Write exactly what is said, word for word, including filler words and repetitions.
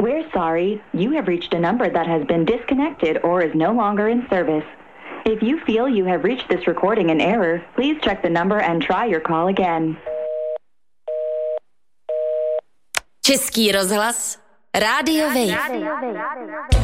We're sorry. You have reached a number that has been disconnected or is no longer in service. If you feel you have reached this recording in error, please check the number and try your call again. Český rozhlas, Rádio Wave.